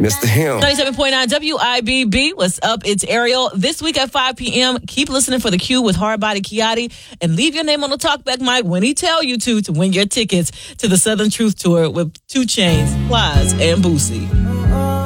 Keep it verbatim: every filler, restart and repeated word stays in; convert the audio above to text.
Mister Him. ninety-seven point nine W I B B. What's up? It's Ariel. This week at five p.m., keep listening for The Q with Hardbody Kiati and leave your name on the talkback mic when he tell you to to win your tickets to the Southern Truth Tour with two Chainz, Plies, and Boosie.